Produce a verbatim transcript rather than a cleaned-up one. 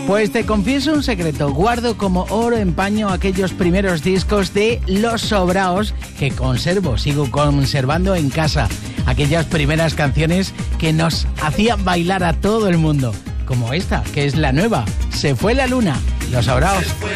Pues te confieso un secreto, guardo como oro en paño aquellos primeros discos de Los Sobraos que conservo, sigo conservando en casa. Aquellas primeras canciones que nos hacían bailar a todo el mundo, como esta, que es la nueva, Se fue la luna, Los Sobraos.